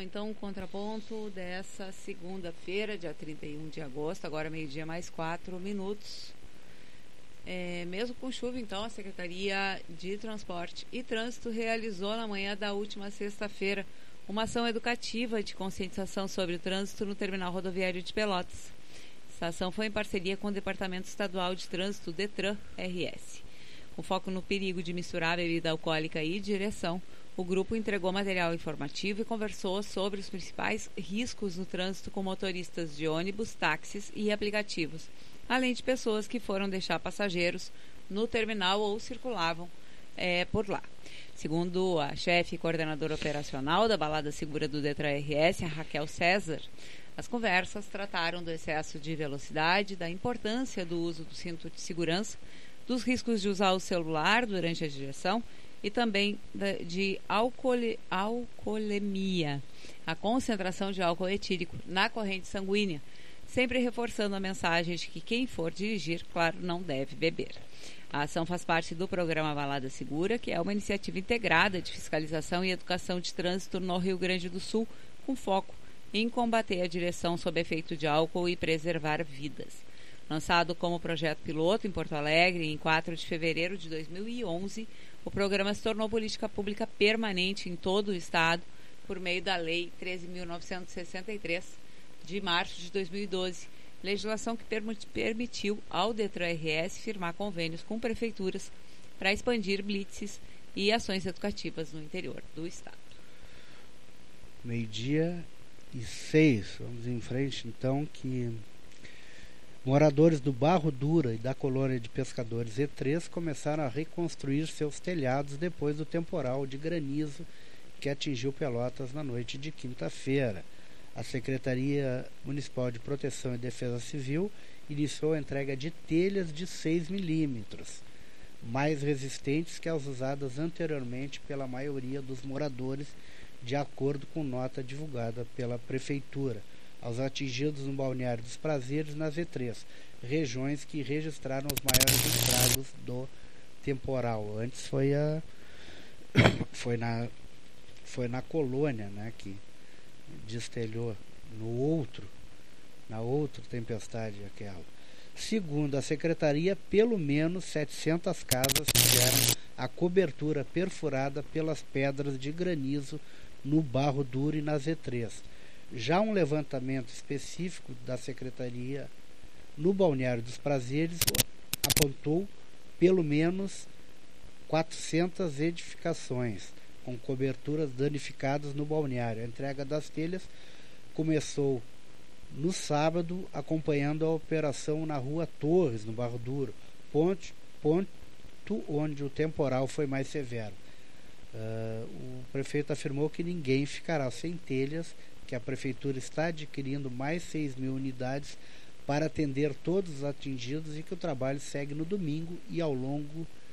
então o contraponto dessa segunda-feira, dia 31 de agosto, agora meio-dia mais 4 minutos. Mesmo com chuva, então, a Secretaria de Transporte e Trânsito realizou na manhã da última sexta-feira uma ação educativa de conscientização sobre o trânsito no terminal rodoviário de Pelotas. Essa ação foi em parceria com o Departamento Estadual de Trânsito, DETRAN-RS. Com foco no perigo de misturar bebida alcoólica e direção, o grupo entregou material informativo e conversou sobre os principais riscos no trânsito com motoristas de ônibus, táxis e aplicativos, além de pessoas que foram deixar passageiros no terminal ou circulavam por lá. Segundo a chefe e coordenadora operacional da Balada Segura do DETRAN-RS, a Raquel César, as conversas trataram do excesso de velocidade, da importância do uso do cinto de segurança, dos riscos de usar o celular durante a direção e também de alcoolemia, a concentração de álcool etílico na corrente sanguínea, sempre reforçando a mensagem de que quem for dirigir, claro, não deve beber. A ação faz parte do programa Balada Segura, que é uma iniciativa integrada de fiscalização e educação de trânsito no Rio Grande do Sul, com foco em combater a direção sob efeito de álcool e preservar vidas. Lançado como projeto piloto em Porto Alegre em 4 de fevereiro de 2011, o programa se tornou política pública permanente em todo o estado por meio da Lei 13.963, de março de 2012, legislação que permitiu ao DETRAN-RS firmar convênios com prefeituras para expandir blitzes e ações educativas no interior do estado. 12:06. Vamos em frente, então, que moradores do Barro Dura e da colônia de pescadores E3 começaram a reconstruir seus telhados depois do temporal de granizo que atingiu Pelotas na noite de quinta-feira. A Secretaria Municipal de Proteção e Defesa Civil iniciou a entrega de telhas de 6 milímetros, mais resistentes que as usadas anteriormente pela maioria dos moradores, de acordo com nota divulgada pela Prefeitura, aos atingidos no Balneário dos Prazeres, nas E3, regiões que registraram os maiores estragos do temporal. Antes foi na colônia, né, que destelhou na outra tempestade aquela. Segundo a secretaria, pelo menos 700 casas tiveram a cobertura perfurada pelas pedras de granizo no Barro Duro e nas E3. Já um levantamento específico da secretaria no Balneário dos Prazeres apontou pelo menos 400 edificações com coberturas danificadas no balneário. A entrega das telhas começou no sábado, acompanhando a operação na Rua Torres, no Barro Duro, ponto onde o temporal foi mais severo. O prefeito afirmou que ninguém ficará sem telhas, que a prefeitura está adquirindo mais 6.000 unidades para atender todos os atingidos e que o trabalho segue no domingo e ao longo